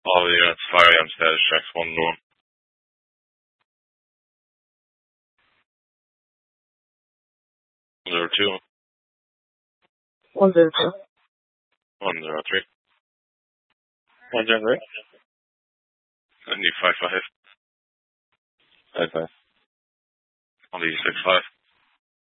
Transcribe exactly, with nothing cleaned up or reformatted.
All the units, fire A M status checks, one to one. Zero two. One zero two. One zero three. One zero three. I need five five. Five five. I'll need six five.